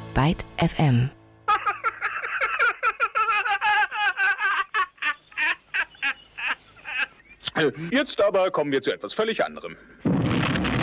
Byte FM. Jetzt aber kommen wir zu etwas völlig anderem.